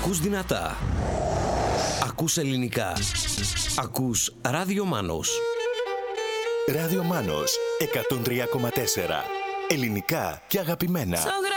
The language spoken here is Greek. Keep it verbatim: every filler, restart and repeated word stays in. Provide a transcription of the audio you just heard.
Ακούς δυνατά. Ακούς ελληνικά. Ακούς Ράδιο Μάνος. Ράδιο Μάνος εκατόν τρία κόμμα τέσσερα. Ελληνικά και αγαπημένα.